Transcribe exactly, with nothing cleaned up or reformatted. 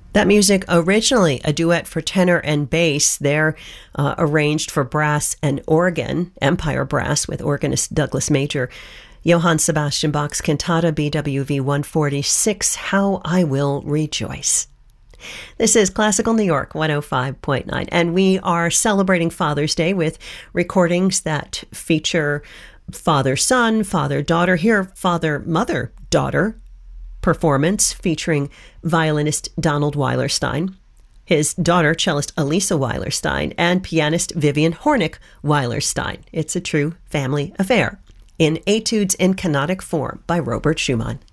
That music, originally a duet for tenor and bass, they're uh, arranged for brass and organ, Empire Brass with organist Douglas Major. Johann Sebastian Bach's Cantata B W V one forty-six, How I Will Rejoice. This is Classical New York one oh five point nine, and we are celebrating Father's Day with recordings that feature father-son, father-daughter, here father-mother-daughter performance featuring violinist Donald Weilerstein, his daughter, cellist Elisa Weilerstein, and pianist Vivian Hornick Weilerstein. It's a true family affair in Etudes in Canonic Form by Robert Schumann.